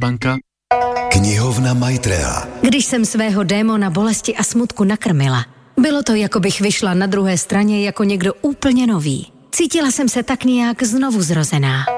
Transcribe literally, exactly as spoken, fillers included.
Štěpánka. Knihovna Maitreya. Když jsem svého démona bolesti a smutku nakrmila, bylo to, jako bych vyšla na druhé straně jako někdo úplně nový. Cítila jsem se tak nějak znovu zrozená.